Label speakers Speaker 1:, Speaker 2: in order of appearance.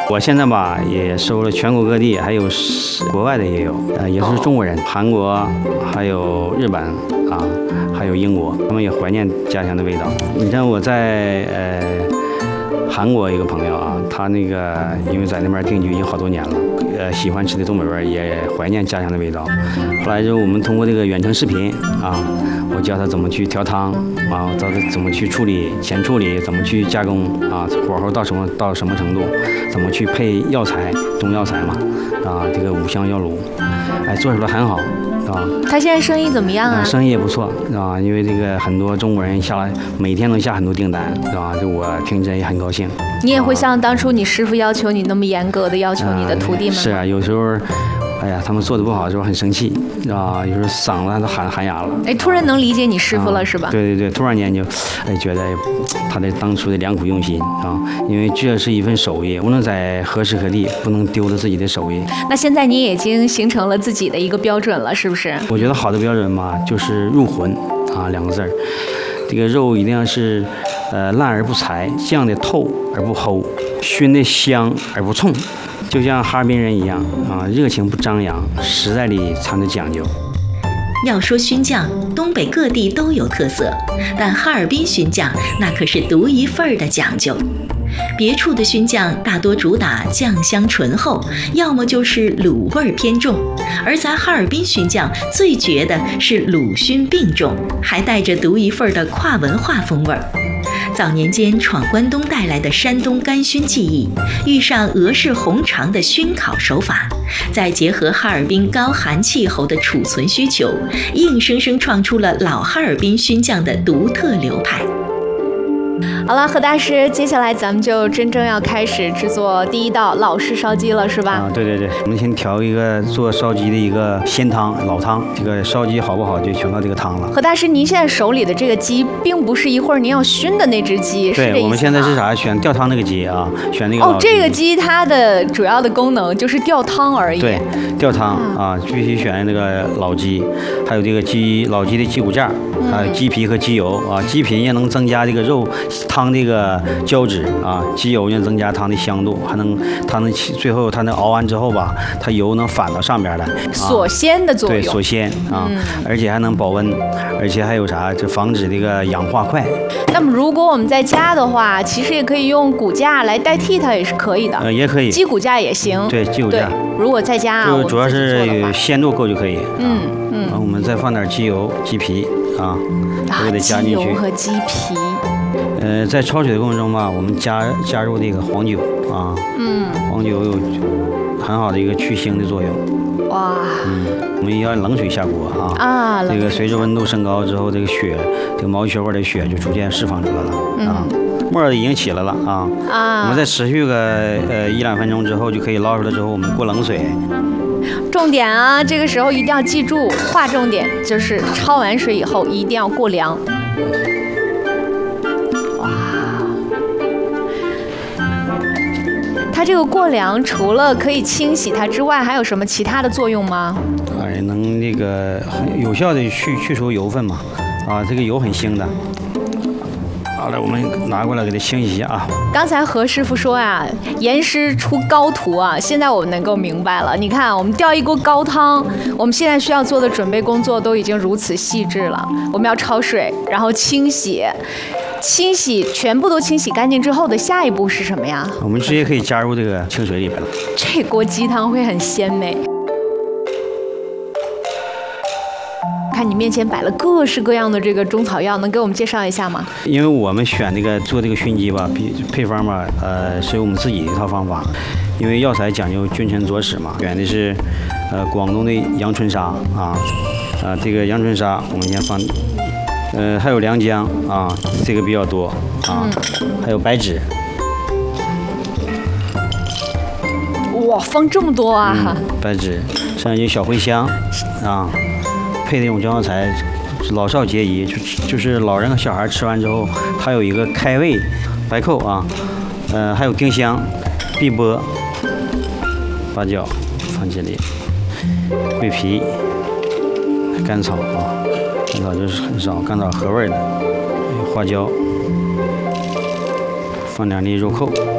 Speaker 1: 我现在吧也收了全国各地，还有国外的也有，也是中国人，韩国还有日本啊，还有英国，他们也怀念家乡的味道。你像我在韩国一个朋友啊，他那个因为在那边定居已经好多年了，喜欢吃的东北味，也怀念家乡的味道。后来之后我们通过这个远程视频啊，我教他怎么去调汤啊，教他怎么去处理前处理，怎么去加工啊，火候到什么程度，怎么去配药材，中药材嘛啊，这个五香药卤，哎，做出来很好。啊，
Speaker 2: 他现在生意怎么样啊？
Speaker 1: 生意也不错，啊，因为这个很多中国人下来，每天能下很多订单，是吧？就我听着也很高兴。
Speaker 2: 你也会像当初你师傅要求你那么严格的要求你的徒弟们吗？
Speaker 1: 是啊，有时候，哎呀，他们做的不好的时候很生气，啊，有时候嗓子都喊哑了。
Speaker 2: 哎，突然能理解你师傅了，是吧？
Speaker 1: 对对对，突然间就，觉得他的当初的良苦用心啊，因为这是一份手艺，无论在何时何地，不能丢了自己的手艺。
Speaker 2: 那现在你已经形成了自己的一个标准了，是不是？
Speaker 1: 我觉得好的标准嘛，就是入魂啊2个字儿。这个肉一定要是，烂而不柴，酱的透而不齁，熏的香而不冲，就像哈尔滨人一样啊，热情不张扬，实在里藏着讲究。
Speaker 3: 要说熏酱，东北各地都有特色，但哈尔滨熏酱那可是独一份儿的讲究。别处的熏酱大多主打酱香醇厚，要么就是卤味偏重，而咱哈尔滨熏酱最绝的是卤熏并重，还带着独一份的跨文化风味儿。早年间闯关东带来的山东干熏技艺，遇上俄式红肠的熏烤手法，再结合哈尔滨高寒气候的储存需求，硬生生创出了老哈尔滨熏酱的独特流派。
Speaker 2: 好了，何大师，接下来咱们就真正要开始制作第一道老式烧鸡了，是吧？
Speaker 1: 啊，对对对，我们先调一个做烧鸡的一个鲜汤老汤，这个烧鸡好不好就全靠这个汤了。
Speaker 2: 何大师，您现在手里的这个鸡，并不是一会儿您要熏的那只鸡，是这意思吗？
Speaker 1: 对，我们现在是啥？选吊汤那个鸡啊，选那个老鸡。
Speaker 2: 这个鸡它的主要的功能就是吊汤而已。
Speaker 1: 对，吊汤啊，必须选那个老鸡，还有这个老鸡的鸡骨架，还有鸡皮和鸡油啊，鸡皮也能增加这个肉汤这个胶质啊，鸡油呢增加汤的香度，它能最后它能熬完之后吧，它油能反到上边来，
Speaker 2: 锁鲜的作用。
Speaker 1: 对，锁鲜啊，而且还能保温，而且还有啥？就防止这个氧化快。
Speaker 2: 那么如果我们在家的话，其实也可以用骨架来代替它，也是可以的。
Speaker 1: 也可以。
Speaker 2: 鸡骨架也行。
Speaker 1: 对，鸡骨架。
Speaker 2: 如果在家
Speaker 1: 就主要是鲜度够就可以。然后我们再放点鸡油、鸡皮啊，都得加进去。
Speaker 2: 鸡油和鸡皮。
Speaker 1: 在焯水的过程中吧，我们加入这个黄酒啊，黄酒有很好的一个去腥的作用。
Speaker 2: 哇，
Speaker 1: 我们要冷水下锅啊，这个随着温度升高之后，这个血，这个毛血管的血就逐渐释放出来了啊，沫儿已经起来了啊，我们再持续个1-2分钟之后就可以捞出来，之后我们过冷水。
Speaker 2: 重点啊，这个时候一定要记住，划重点就是焯完水以后一定要过凉。它这个过凉除了可以清洗它之外，还有什么其他的作用吗？
Speaker 1: 能那个很有效的去除油分嘛，啊，这个油很腥的。好了，我们拿过来给它清洗一下啊。
Speaker 2: 刚才何师傅说呀，严师出高徒啊，现在我们能够明白了。你看，我们吊一锅高汤，我们现在需要做的准备工作都已经如此细致了。我们要焯水，然后清洗，全部都清洗干净之后的下一步是什么呀？
Speaker 1: 我们直接可以加入这个清水里边了。
Speaker 2: 这锅鸡汤会很鲜美。看你面前摆了各式各样的这个中草药，能给我们介绍一下吗？
Speaker 1: 因为我们选做这个熏鸡吧，配方吧，是有我们自己的一套方法。因为药材讲究君臣佐使嘛，选的是广东的阳春砂啊，这个阳春砂我们先放，还有良姜啊，这个比较多啊，还有白芷。
Speaker 2: 哇，放这么多啊！
Speaker 1: 白芷，剩下就小茴香啊。配那种中药材，老少皆宜，就是老人和小孩吃完之后，它有一个开胃。白蔻啊，还有丁香、碧波、八角放这里，桂皮、甘草啊，甘草就是很少，甘草合味的，还有花椒，放点那肉蔻。